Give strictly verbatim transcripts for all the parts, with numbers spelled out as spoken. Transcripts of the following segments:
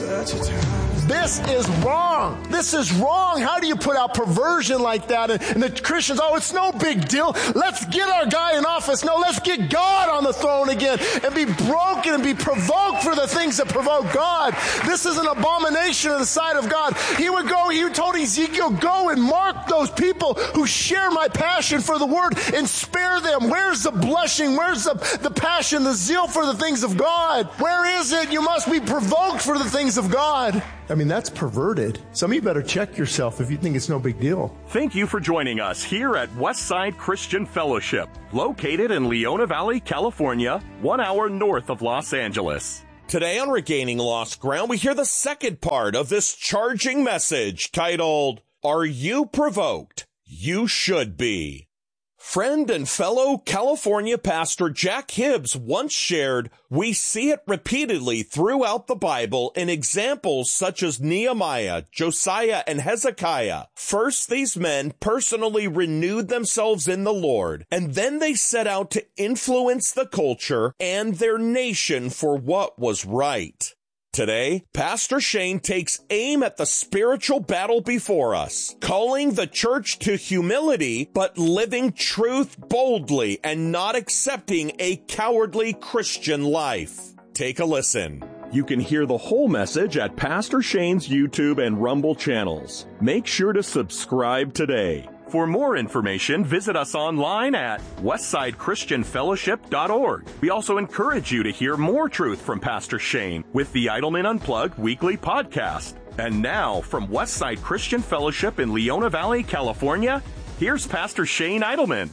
This is wrong. This is wrong. How do you put out perversion like that? And, and the Christians, oh, it's no big deal. Let's get our guy in office. No, let's get God on the throne again and be broken and be provoked for the things that provoke God. This is an abomination in the sight of God. He would go, he told Ezekiel, go and mark those people who share my passion for the word and spare them. Where's the blushing? Where's the, the passion, the zeal for the things of God? Where is it? You must be provoked for the things of God. I mean, that's perverted. Some of you better check yourself if you think it's no big deal. Thank you for joining us here at Westside Christian Fellowship, located in Leona Valley, California, one hour north of Los Angeles. Today on Regaining Lost Ground, we hear the second part of this charging message titled, Are You Provoked? You Should Be. Friend and fellow California pastor Jack Hibbs once shared, we see it repeatedly throughout the Bible in examples such as Nehemiah, Josiah, and Hezekiah. First, these men personally renewed themselves in the Lord, and then they set out to influence the culture and their nation for what was right. Today, Pastor Shane takes aim at the spiritual battle before us, calling the church to humility, but living truth boldly and not accepting a cowardly Christian life. Take a listen. You can hear the whole message at Pastor Shane's YouTube and Rumble channels. Make sure to subscribe today. For more information, visit us online at westside christian fellowship dot org. We also encourage you to hear more truth from Pastor Shane with the Idleman Unplugged weekly podcast. And now, from Westside Christian Fellowship in Leona Valley, California, here's Pastor Shane Idleman.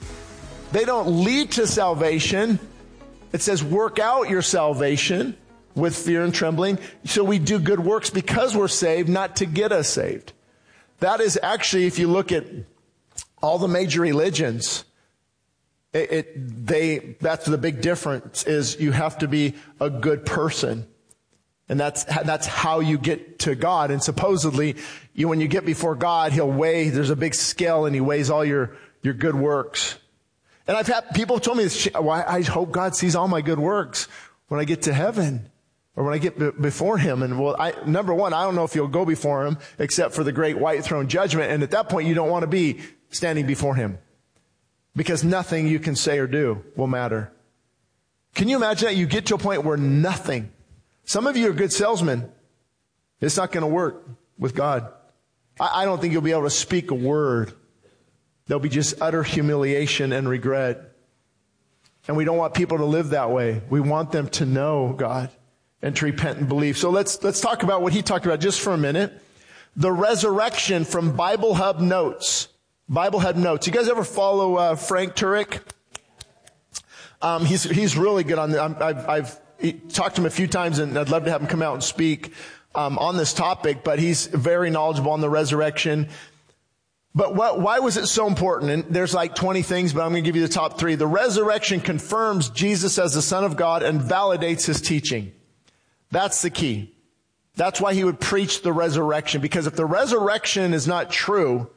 They don't lead to salvation. It says, work out your salvation with fear and trembling. So we do good works because we're saved, not to get us saved. That is actually, if you look at all the major religions, it, it, they, that's the big difference is you have to be a good person. And that's, that's how you get to God. And supposedly, you, when you get before God, He'll weigh, there's a big scale and He weighs all your, your good works. And I've had people told me this, well, I hope God sees all my good works when I get to heaven. Or when I get b- before Him. And well, I, number one, I don't know if you'll go before Him except for the great white throne judgment. And at that point, you don't want to be standing before Him because nothing you can say or do will matter. Can you imagine that you get to a point where nothing, some of you are good salesmen. It's not going to work with God. I, I don't think you'll be able to speak a word. There'll be just utter humiliation and regret. And we don't want people to live that way. We want them to know God and to repent and believe. So let's, let's talk about what he talked about just for a minute. The resurrection from Bible Hub Notes. Bible Hub Notes. You guys ever follow, uh, Frank Turek? Um, he's, he's really good on the, I'm, I've, I've talked to him a few times and I'd love to have him come out and speak, um, on this topic, but he's very knowledgeable on the resurrection. But what, why was it so important? And there's like twenty things, but I'm going to give you the top three. The resurrection confirms Jesus as the Son of God and validates His teaching. That's the key. That's why he would preach the resurrection. Because if the resurrection is not true,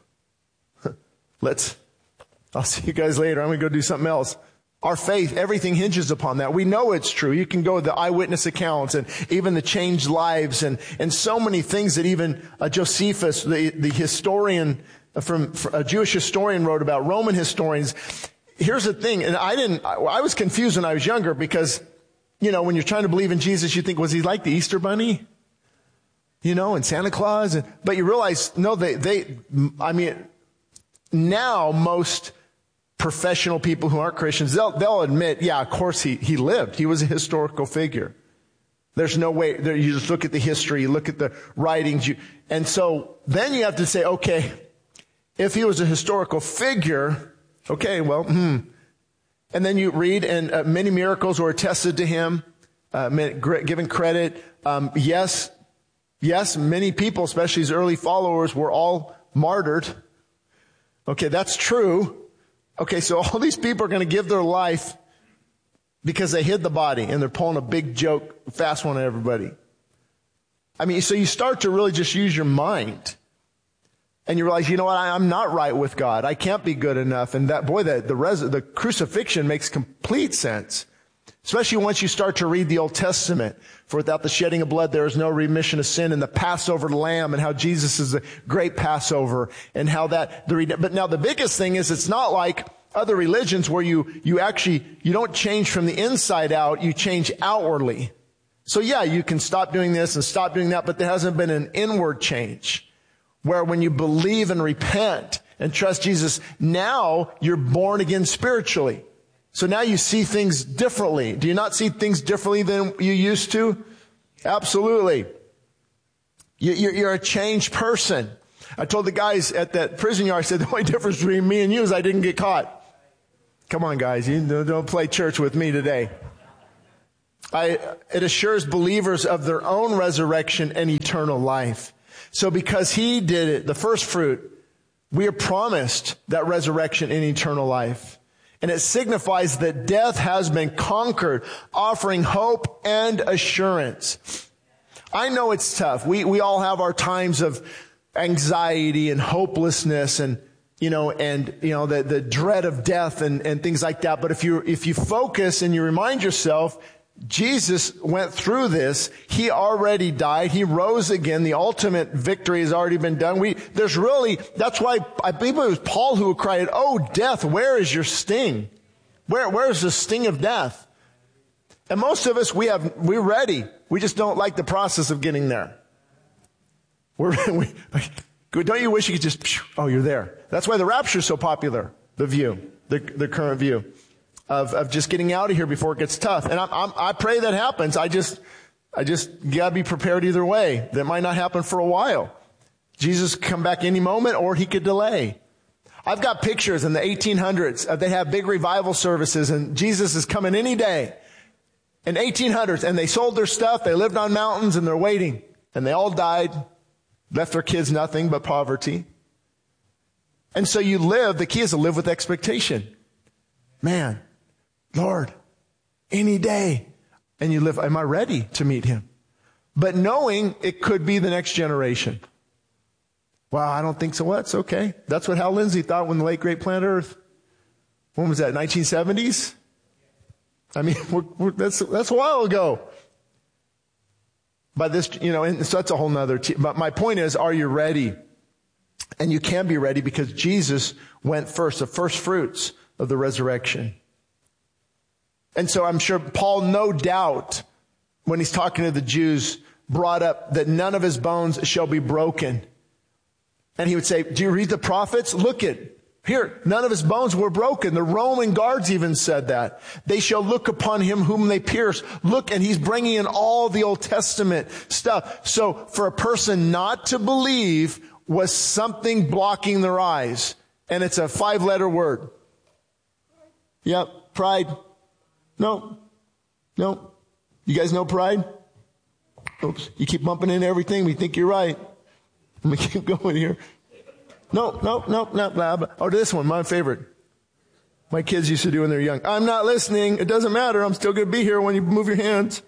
let's, I'll see you guys later. I'm going to go do something else. Our faith, everything hinges upon that. We know it's true. You can go to the eyewitness accounts and even the changed lives and, and so many things that even uh, Josephus, the, the historian from, from a Jewish historian wrote about, Roman historians. Here's the thing. And I didn't, I, I was confused when I was younger because, you know, when you're trying to believe in Jesus, you think, was he like the Easter Bunny? You know, and Santa Claus? And, but you realize, no, they, they, I mean, now most professional people who aren't Christians, they'll, they'll admit, yeah, of course he, he lived. He was a historical figure. There's no way, there, you just look at the history, you look at the writings, you, and so then you have to say, okay, if he was a historical figure, okay, well, hmm. And then you read, and uh, many miracles were attested to him, uh, given credit. Um, yes, yes, many people, especially his early followers, were all martyred. Okay, that's true. Okay, so all these people are going to give their life because they hid the body, and they're pulling a big joke, fast one on everybody. I mean, so you start to really just use your mind. And you realize, you know what, I, I'm not right with God. I can't be good enough. And that, boy, the, the, res, the crucifixion makes complete sense. Especially once you start to read the Old Testament. For without the shedding of blood, there is no remission of sin, and the Passover lamb, and how Jesus is the great Passover, and how that, the, but now the biggest thing is it's not like other religions where you, you actually, you don't change from the inside out, you change outwardly. So yeah, you can stop doing this and stop doing that, but there hasn't been an inward change where when you believe and repent and trust Jesus, now you're born again spiritually. So now you see things differently. Do you not see things differently than you used to? Absolutely. You, you're, you're a changed person. I told the guys at that prison yard, I said, the only difference between me and you is I didn't get caught. Come on, guys. You don't play church with me today. I, it assures believers of their own resurrection and eternal life. So because he did it, the first fruit, we are promised that resurrection and eternal life. And it signifies that death has been conquered, offering hope and assurance. I know it's tough. We, we all have our times of anxiety and hopelessness and, you know, and, you know, the, the dread of death and, and things like that. But if you, if you focus and you remind yourself, Jesus went through this. He already died. He rose again. The ultimate victory has already been done. We, there's really, that's why I believe it was Paul who cried, "Oh, death, where is your sting? Where, where is the sting of death?" And most of us, we have, we're ready. We just don't like the process of getting there. We're, we, don't you wish you could just, oh, you're there. That's why the rapture is so popular. The view, the, the current view. Of, of just getting out of here before it gets tough. And I'm, I'm, I pray that happens. I just, I just gotta be prepared either way. That might not happen for a while. Jesus could come back any moment or he could delay. I've got pictures in the eighteen hundreds. Uh, they have big revival services and Jesus is coming any day. In eighteen hundreds, and they sold their stuff, they lived on mountains and they're waiting. And they all died, left their kids nothing but poverty. And so you live, the key is to live with expectation. Man, Lord, any day. And you live, am I ready to meet him? But knowing it could be the next generation. Well, I don't think so. What? It's okay. That's what Hal Lindsey thought when the late great planet Earth. When was that? nineteen seventies? I mean, we're, we're, that's, that's a while ago. But this, you know, and so that's a whole nother, t- but my point is, are you ready? And you can be ready because Jesus went first, the first fruits of the resurrection. And so I'm sure Paul, no doubt, when he's talking to the Jews, brought up that none of his bones shall be broken. And he would say, do you read the prophets? Look at, here, none of his bones were broken. The Roman guards even said that. They shall look upon him whom they pierce. Look, and he's bringing in all the Old Testament stuff. So for a person not to believe was something blocking their eyes. And it's a five-letter word. Yep, pride. No, no. You guys know pride? Oops. You keep bumping into everything. We think you're right. Let me keep going here. No, no, no, no, blah, blah. Oh, this one, my favorite. My kids used to do when they were young. I'm not listening. It doesn't matter. I'm still going to be here when you move your hands.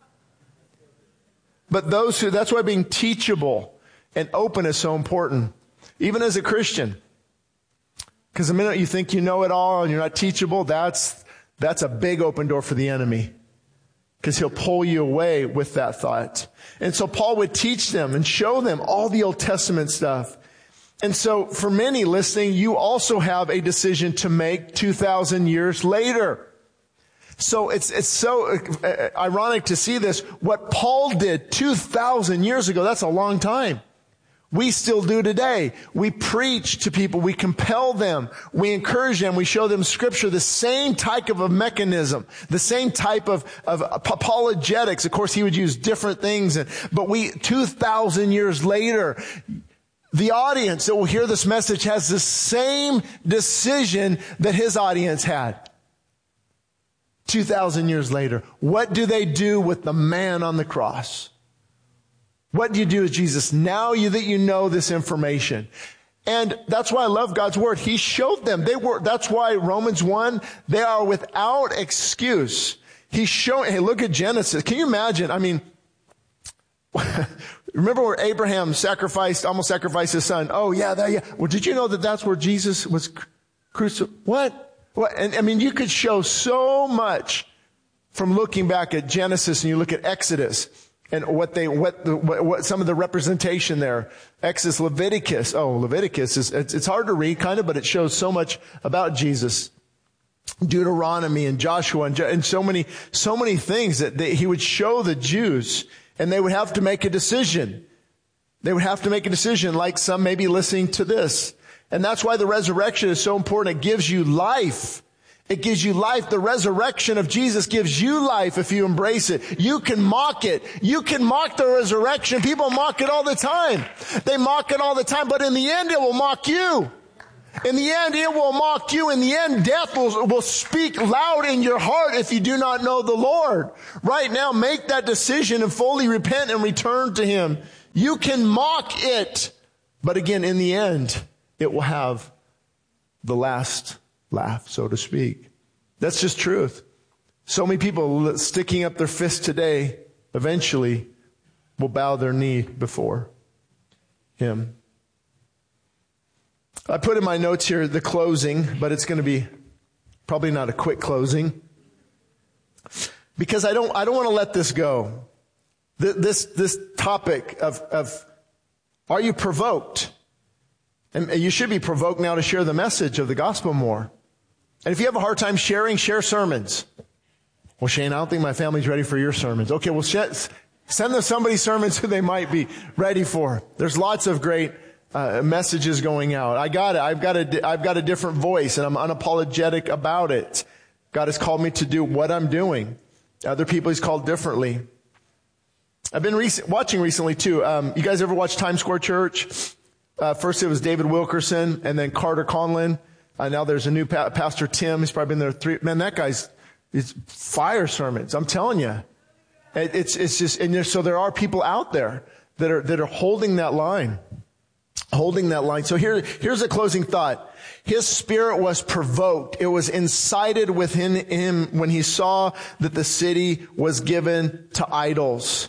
But those who, that's why being teachable and open is so important. Even as a Christian. Because the minute you think you know it all and you're not teachable, that's That's a big open door for the enemy because he'll pull you away with that thought. And so Paul would teach them and show them all the Old Testament stuff. And so for many listening, you also have a decision to make two thousand years later. So it's, it's so ironic to see this. What Paul did two thousand years ago, that's a long time. We still do today. We preach to people. We compel them. We encourage them. We show them Scripture, the same type of a mechanism, the same type of, of apologetics. Of course, he would use different things. And, but we, two thousand years later, the audience that will hear this message has the same decision that his audience had. two thousand years later. What do they do with the man on the cross? What do you do with Jesus now you, that you know this information? And that's why I love God's Word. He showed them. They were, that's why Romans one, they are without excuse. He's showing, hey, look at Genesis. Can you imagine? I mean, remember where Abraham sacrificed, almost sacrificed his son? Oh, yeah, that, yeah. Well, did you know that that's where Jesus was crucified? What? What? And I mean, you could show so much from looking back at Genesis and you look at Exodus and what they, what, the, what, what some of the representation there. Exodus, Leviticus. Oh, Leviticus is, it's, it's hard to read kind of, but it shows so much about Jesus. Deuteronomy and Joshua and, and so many, so many things that they, he would show the Jews, and they would have to make a decision. They would have to make a decision, like some may be listening to this. And that's why the resurrection is so important. It gives you life. It gives you life. The resurrection of Jesus gives you life if you embrace it. You can mock it. You can mock the resurrection. People mock it all the time. They mock it all the time, but in the end it will mock you. In the end, it will mock you. In the end, death will, will speak loud in your heart if you do not know the Lord. Right now, make that decision and fully repent and return to Him. You can mock it, but again, in the end, it will have the last laugh, so to speak. That's just truth. So many people sticking up their fists today eventually will bow their knee before Him. I put in my notes here the closing, but it's going to be probably not a quick closing, because I don't I don't want to let this go. This this topic of of are you provoked? And you should be provoked now to share the message of the gospel more. And if you have a hard time sharing, share sermons. Well, Shane, I don't think my family's ready for your sermons. Okay, well, send them somebody's sermons who they might be ready for. There's lots of great Uh, messages going out. I got it. I've got a, I've got a different voice, and I'm unapologetic about it. God has called me to do what I'm doing. Other people He's called differently. I've been rec- watching recently too. Um, you guys ever watch Times Square Church? Uh, first it was David Wilkerson, and then Carter Conlon. Uh, now there's a new pa- Pastor Tim. He's probably been there three. Man, that guy's it's fire sermons. I'm telling you, it, it's it's just. And there, so there are people out there that are that are holding that line. Holding that line. So here, here's a closing thought. His spirit was provoked. It was incited within him when he saw that the city was given to idols.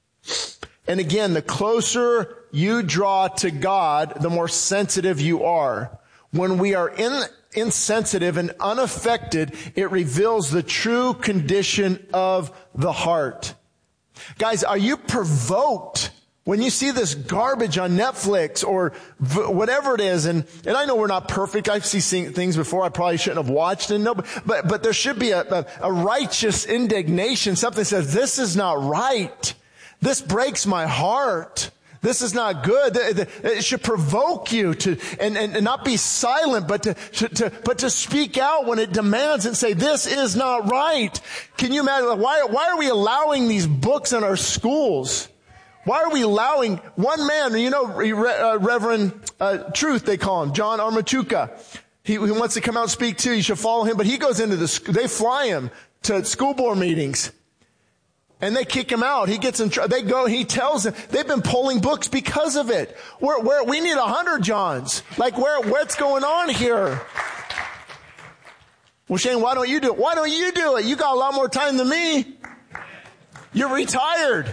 And again, the closer you draw to God, the more sensitive you are. When we are in, insensitive and unaffected, it reveals the true condition of the heart. Guys, are you provoked when you see this garbage on Netflix or v- whatever it is? And, and I know we're not perfect. I've seen things before I probably shouldn't have watched. And no, but, but there should be a, a, a righteous indignation. Something that says, this is not right. This breaks my heart. This is not good. It should provoke you to, and, and, and not be silent, but to, to, but to speak out when it demands and say, this is not right. Can you imagine? Why, why are we allowing these books in our schools? Why are we allowing one man, you know, uh, Reverend uh, Truth, they call him, John Armachuka. He, he wants to come out and speak too. You should follow him. But he goes into the, they fly him to school board meetings. And they kick him out. He gets in trouble. They go, he tells them, they've been pulling books because of it. We're, we're, we need a hundred Johns. Like, where, what's going on here? Well, Shane, why don't you do it? Why don't you do it? You got a lot more time than me. You're retired.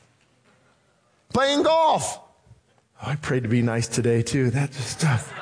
Playing golf. Oh, I prayed to be nice today too. That's stuff.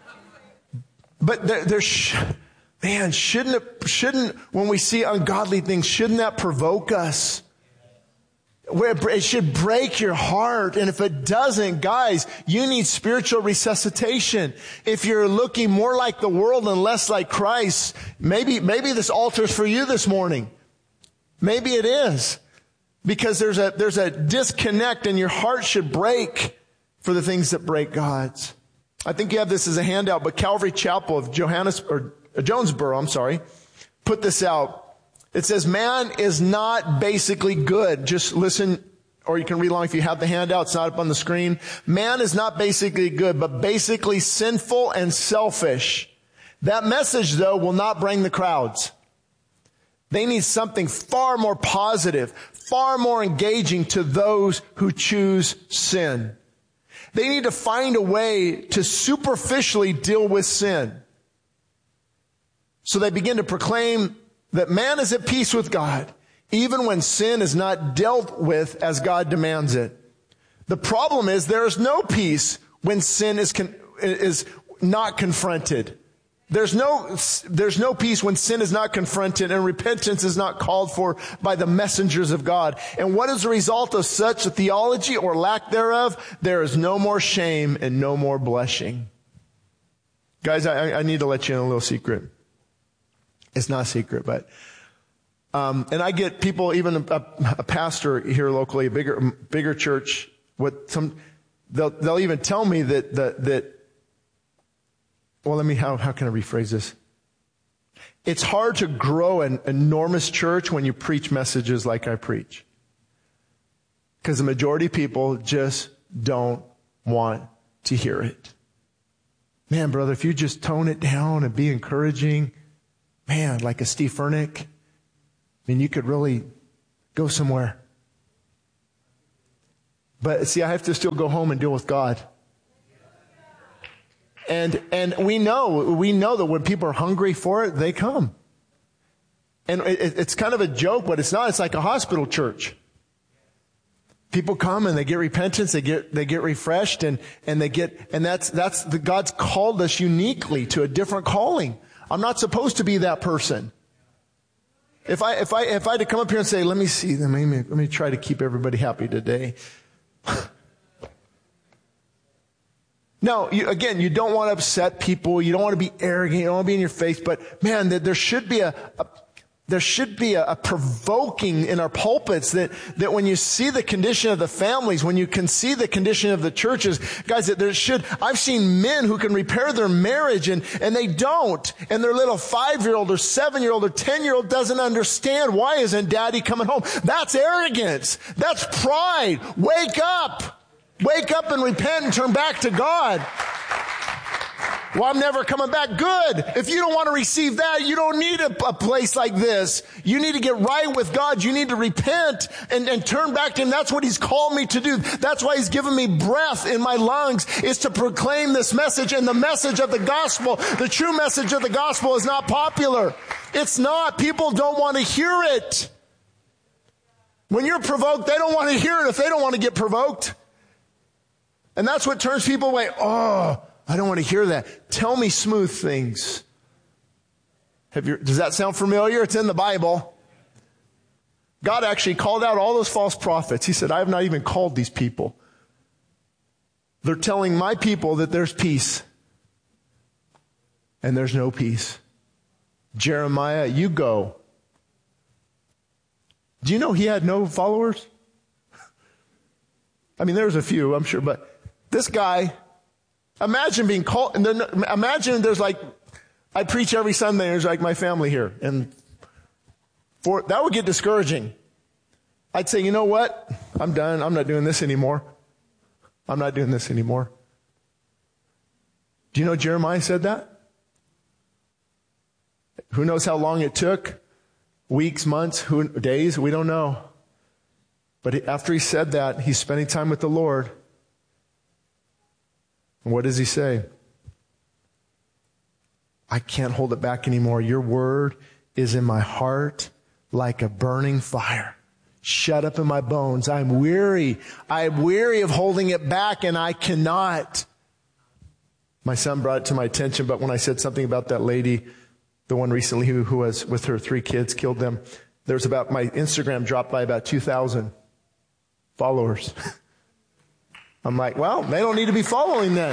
But there, there's, sh- man, shouldn't it, shouldn't, when we see ungodly things, shouldn't that provoke us? Where it should break your heart. And if it doesn't, guys, you need spiritual resuscitation. If you're looking more like the world and less like Christ, maybe, maybe this altar is for you this morning. Maybe it is. Because there's a, there's a disconnect, and your heart should break for the things that break God's. I think you have this as a handout, but Calvary Chapel of Johannes, or Jonesboro, I'm sorry, put this out. It says, man is not basically good. Just listen, or you can read along if you have the handout. It's not up on the screen. Man is not basically good, but basically sinful and selfish. That message, though, will not bring the crowds. They need something far more positive, far more engaging to those who choose sin. They need to find a way to superficially deal with sin. So they begin to proclaim that man is at peace with God, even when sin is not dealt with as God demands it. The problem is there is no peace when sin is con- is not confronted. There's no, there's no peace when sin is not confronted and repentance is not called for by the messengers of God. And what is the result of such a theology or lack thereof? There is no more shame and no more blushing. Guys, I, I need to let you in a little secret. It's not a secret, but, um, and I get people, even a, a pastor here locally, a bigger, bigger church, what some, they'll, they'll even tell me that, that, that, well, let me, how, how can I rephrase this? It's hard to grow an enormous church when you preach messages like I preach. Because the majority of people just don't want to hear it. Man, brother, if you just tone it down and be encouraging, man, like a Steve Furnick, I mean, you could really go somewhere. But see, I have to still go home and deal with God. And, and we know, we know that when people are hungry for it, they come. And it, it's kind of a joke, but it's not. It's like a hospital church. People come and they get repentance, they get, they get refreshed, and, and they get, and that's, that's the, God's called us uniquely to a different calling. I'm not supposed to be that person. If I, if I, if I had to come up here and say, let me see, let me, let me try to keep everybody happy today. No, you, again, you don't want to upset people. You don't want to be arrogant. You don't want to be in your face. But man, there should be a, a there should be a, a provoking in our pulpits that, that when you see the condition of the families, when you can see the condition of the churches, guys, that there should, I've seen men who can repair their marriage and, and they don't. And their little five-year-old or seven-year-old or ten-year-old doesn't understand, why isn't daddy coming home? That's arrogance. That's pride. Wake up. Wake up and repent and turn back to God. Well, I'm never coming back. Good. If you don't want to receive that, you don't need a, a place like this. You need to get right with God. You need to repent and, and turn back to Him. That's what He's called me to do. That's why He's given me breath in my lungs, is to proclaim this message. And the message of the gospel, the true message of the gospel, is not popular. It's not. People don't want to hear it. When you're provoked, they don't want to hear it if they don't want to get provoked. And that's what turns people away. Oh, I don't want to hear that. Tell me smooth things. Have you, does that sound familiar? It's in the Bible. God actually called out all those false prophets. He said, I have not even called these people. They're telling my people that there's peace. And there's no peace. Jeremiah, you go. Do you know he had no followers? I mean, there's a few, I'm sure, but this guy, imagine being called, and then imagine there's like, I preach every Sunday, and there's like my family here, and for, that would get discouraging. I'd say, you know what? I'm done. I'm not doing this anymore. I'm not doing this anymore. Do you know Jeremiah said that? Who knows how long it took? Weeks, months, who, days? We don't know. But after he said that, he's spending time with the Lord. And what does he say? I can't hold it back anymore. Your word is in my heart like a burning fire. Shut up in my bones. I'm weary. I'm weary of holding it back, and I cannot. My son brought it to my attention, but when I said something about that lady, the one recently who, who was with her three kids, killed them, there's about, my Instagram dropped by about two thousand followers. I'm like, well, they don't need to be following then.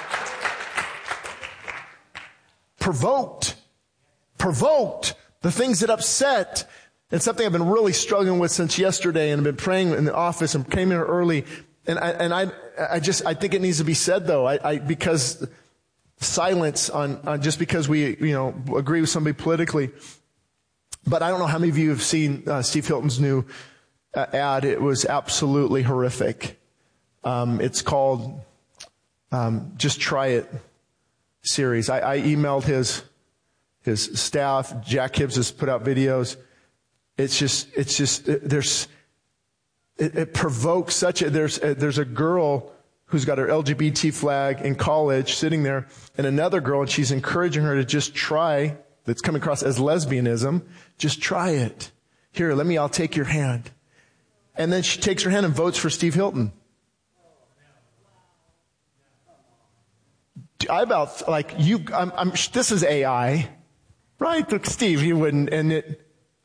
Provoked. Provoked. The things that upset. It's something I've been really struggling with since yesterday, and I've been praying in the office and came here early. And I, and I, I just, I think it needs to be said though, I, I because silence on, on just because we, you know, agree with somebody politically. But I don't know how many of you have seen uh, Steve Hilton's new uh, ad. It was absolutely horrific. Um, it's called um, Just Try It series. I, I emailed his his staff. Jack Hibbs has put out videos. It's just, it's just, it, there's, it, it provokes such a, there's, a, there's a girl who's got her L G B T flag in college sitting there, and another girl, and she's encouraging her to just try, that's coming across as lesbianism, just try it. Here, let me, I'll take your hand. And then she takes her hand and votes for Steve Hilton. I about, like, you, I'm, I'm, this is A I. Right? Look, Steve, you wouldn't, and it,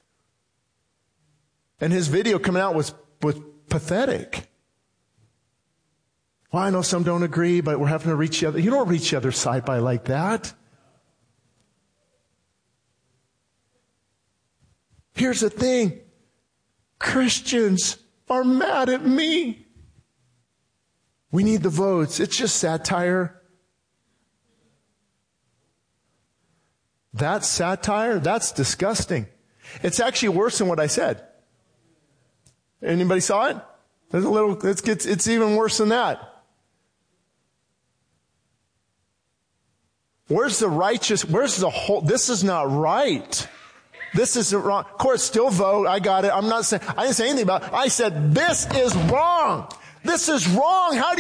and his video coming out was, was pathetic. Well, I know some don't agree, but we're having to reach the other. You don't reach the other side by like that. Here's the thing. Christians are mad at me. We need the votes. It's just satire. That's satire? That's disgusting. It's actually worse than what I said. Anybody saw it? There's a little, it's, it's, it's even worse than that. Where's the righteous, where's the whole, this is not right. This isn't wrong. Of course, still vote. I got it. I'm not saying, I didn't say anything about it. I said, this is wrong. This is wrong. How do you